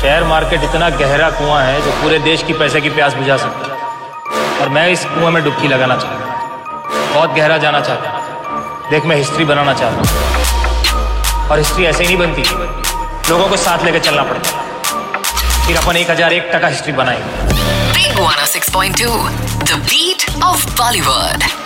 Share market इतना गहरा कुआं है जो पूरे देश की पैसे की प्यास बुझा सकता है, और मैं इस कुएं में डुबकी लगाना चाहता हूँ, बहुत गहरा जाना चाहता हूँ। देख, मैं हिस्ट्री बनाना चाहता हूँ, और हिस्ट्री ऐसे ही नहीं बनती, लोगों को साथ लेकर चलना पड़ता है। फिर अपन 1001% हिस्ट्री बनाएंगे। Big 106.2, the beat of Bollywood.